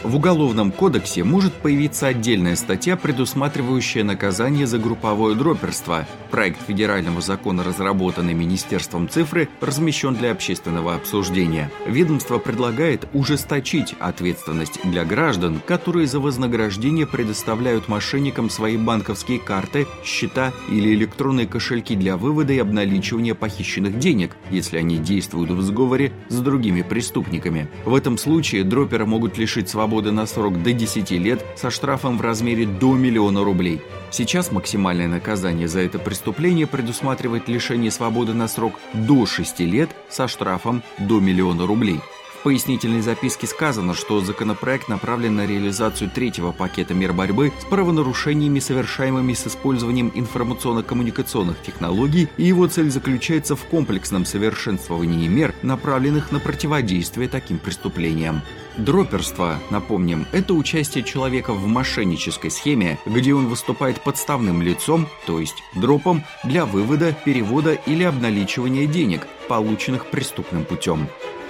В Уголовном кодексе может появиться отдельная статья, предусматривающая наказание за групповое дроперство. Проект федерального закона, разработанный Министерством цифры, размещен для общественного обсуждения. Ведомство предлагает ужесточить ответственность для граждан, которые за вознаграждение предоставляют мошенникам свои банковские карты, счета или электронные кошельки для вывода и обналичивания похищенных денег, если они действуют в сговоре с другими преступниками. В этом случае дропера могут лишить свободы на срок до 10 лет со штрафом в размере до 1 000 000 рублей. Сейчас максимальное наказание за это преступление предусматривает лишение свободы на срок до 6 лет со штрафом до 1 000 000 рублей. В пояснительной записке сказано, что законопроект направлен на реализацию третьего пакета мер борьбы с правонарушениями, совершаемыми с использованием информационно-коммуникационных технологий, и его цель заключается в комплексном совершенствовании мер, направленных на противодействие таким преступлениям. Дроперство, напомним, это участие человека в мошеннической схеме, где он выступает подставным лицом, то есть дропом, для вывода, перевода или обналичивания денег, полученных преступным путем.